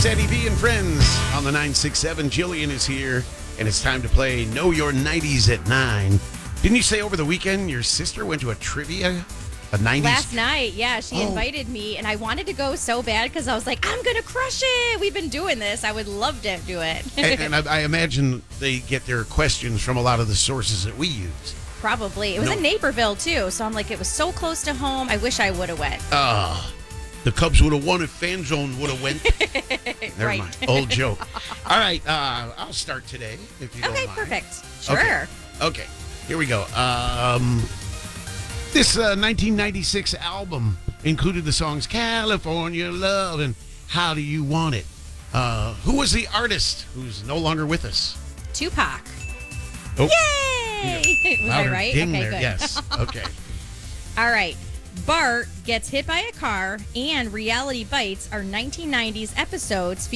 Eddie V and friends on the 967. Jillian is here, and it's time to play Know Your 90s at 9. Didn't you say over the weekend your sister went to a 90s? Last night, yeah, she invited me, and I wanted to go so bad because I was like, I'm going to crush it. We've been doing this. I would love to do it. and I imagine they get their questions from a lot of the sources that we use. Probably. It was in Naperville, too, so I'm like, it was so close to home. I wish I would have went. The Cubs would have won if Fan Zone would have went. Never Right. mind. Old joke. All right, I'll start today, if you don't mind. Okay, perfect. Sure. Okay, here we go. This 1996 album included the songs California Love and How Do You Want It? Who was the artist who's no longer with us? Tupac. Oh, Yay! Was I louder right? ding Okay, there. good. Yes. Okay. All right. Bart gets hit by a car and Reality Bites are 1990s episodes